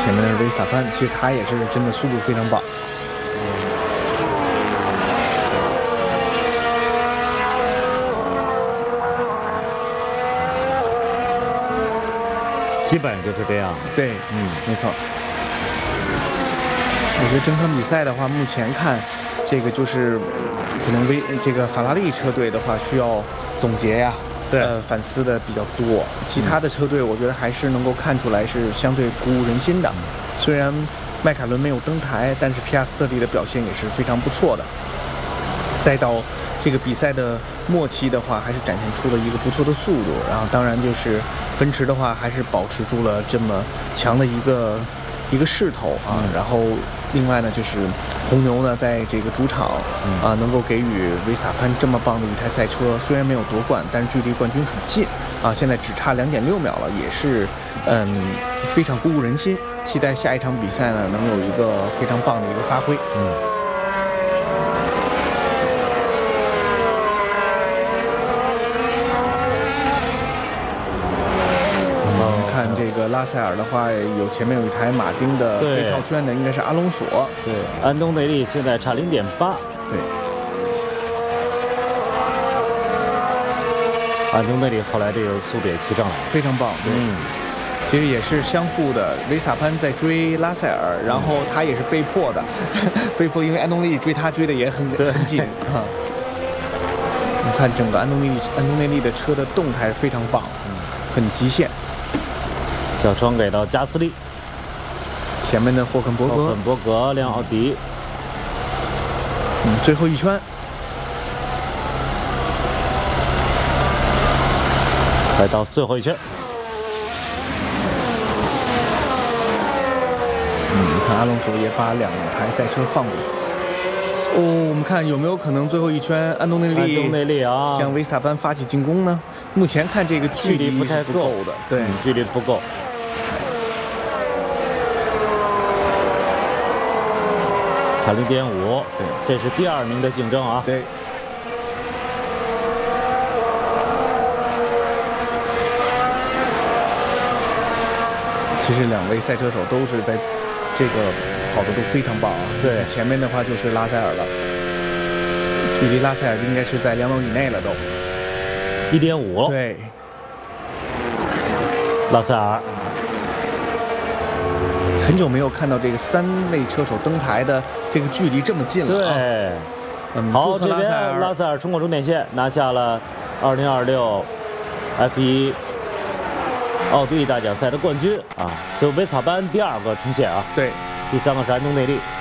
前面的维斯塔潘，其实他也是真的速度非常棒。 基本就是这样。 对，没错。我觉得整场比赛的话，目前看，这个就是可能这个法拉利车队的话，需要总结呀，反思的比较多。其他的车队，我觉得还是能够看出来是相对鼓舞人心的。虽然迈凯伦没有登台，但是皮亚斯特利的表现也是非常不错的。赛道这个比赛的末期的话，还是展现出了一个不错的速度。然后当然就是奔驰的话，还是保持住了这么强的一个势头啊。然后另外呢，就是红牛呢，在这个主场能够给予维斯塔潘这么棒的一台赛车，虽然没有夺冠，但是距离冠军很近啊，现在只差2.6秒了，也是非常鼓舞人心。期待下一场比赛呢，能有一个非常棒的一个发挥。看这个拉塞尔的话，前面有一台马丁的被套圈的，应该是阿隆索。 对，安东内利现在差0.8。 对， 安东内利后来这个速度也提上来了， 非常棒。其实也是相互的，维斯塔潘在追拉塞尔，然后他也是被迫的，因为安东内利追他追的也很近啊。我们看整个安东内利的车的动态是非常棒，很极限。 小窗给到加斯利， 前面的霍肯伯格亮奥迪。 最后一圈， 来到最后一圈。 你看阿隆索也把2台赛车放过去。我们看有没有可能最后一圈安东内利啊向维斯塔潘发起进攻呢？目前看这个距离不太够的，对， 距离不够。差0.5， 对， 这是第2名的竞争啊。 对。其实2位赛车手都是在这个跑的都非常棒啊。 对， 前面的话就是拉塞尔了，距离拉塞尔应该是在2秒以内了都。 1.5。 对。 拉塞尔。 很久没有看到这个3位车手登台的这个距离这么近了啊。 对，好，这边拉塞尔冲过终点线，拿下了2026 F1 奥地利大奖赛的冠军啊！就维斯塔潘第2个冲线啊。 对， 第3个是安东内利。